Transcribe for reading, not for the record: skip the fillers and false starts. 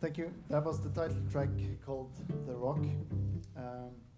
Thank you. That was the title track called The Rock.